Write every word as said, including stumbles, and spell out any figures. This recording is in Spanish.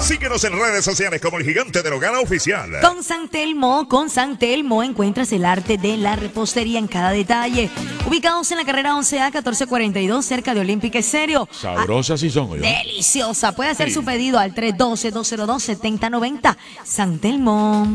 Síguenos en redes sociales como El Gigante de Nogada Oficial. Con San Telmo, con San Telmo encuentras el arte de la repostería en cada detalle. Ubicados en la carrera once A catorce cuarenta y dos, cerca de Olímpica Estéreo. Sabrosas sí son, oye. Deliciosa. Puede hacer Sí. su pedido al tres uno dos, dos cero dos, siete cero nueve cero. San Telmo.